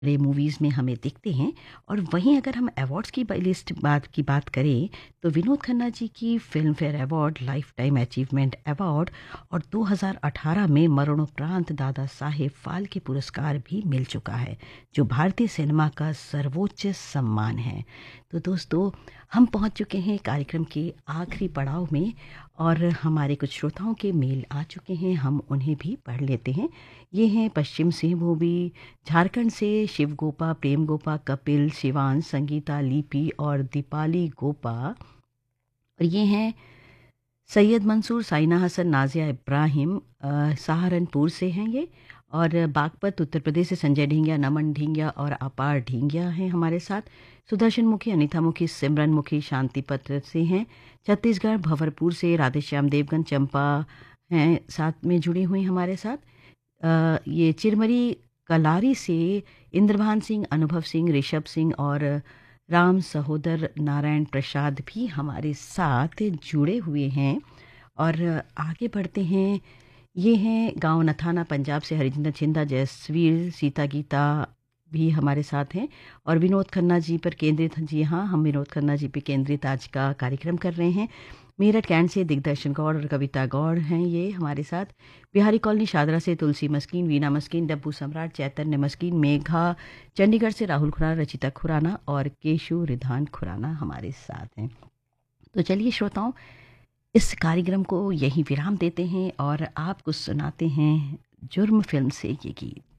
बड़े मूवीज़ में हमें दिखते हैं। और वहीं अगर हम अवार्ड्स की लिस्ट की बात करें तो विनोद खन्ना जी की film fair award, life time achievement award और 2018 में मरणोपरांत दादा साहेब फाल्के पुरस्कार भी मिल चुका है, जो भारतीय सिनेमा का सर्वोच्च सम्मान है। तो दोस्तों, हम पहुंच चुके हैं कार्यक्रम के आखिरी पड़ाव में और हमारे कुछ श्रोताओं के मेल आ चुके हैं, हम उन्हें भी पढ़ लेते हैं। ये हैं पश्चिम सिंहभूमी झारखंड से शिव गोपा, प्रेम गोपा, कपिल, शिवान, संगीता, लिपि और दीपाली गोपा। और ये हैं सैयद मंसूर, साइना हसन, नाजिया इब्राहिम, सहारनपुर से हैं ये। और बागपत उत्तर प्रदेश से संजय ढींगिया, नमन ढींगिया और अपार ढींगिया हैं हमारे साथ। सुदर्शन मुखी, अनिता मुखी, सिमरन मुखी शांतिपत्र से हैं। छत्तीसगढ़ भंवरपुर से राधेश्याम देवगन, चंपा हैं साथ में जुड़ी हुई हमारे साथ। ये चिरमरी कलारी से इंद्रभान सिंह, अनुभव सिंह, ऋषभ सिंह और राम सहोदर नारायण प्रसाद भी हमारे साथ जुड़े हुए हैं। और आगे बढ़ते हैं। ये हैं गांव नथाना पंजाब से हरिजिंदर छिंदा, जयसवीर, सीता गीता भी हमारे साथ हैं। और विनोद खन्ना जी पर केंद्रित, जी हाँ, हम विनोद खन्ना जी पे केंद्रित आज का कार्यक्रम कर रहे हैं। मेरठ कैंट से दिग्दर्शन गौड़ और कविता गौड़ हैं ये हमारे साथ। बिहारी कॉलोनी शादरा से तुलसी मस्कीन, वीना मस्कीन, डब्बू सम्राट, चैतन्य मस्कीन, मेघा, चंडीगढ़ से राहुल खुराना, रचिता खुराना और केशु रिधान खुराना हमारे साथ हैं। तो चलिए श्रोताओं, इस कार्यक्रम को यही विराम देते हैं और आपको सुनाते हैं जुर्म फिल्म से ये गीत।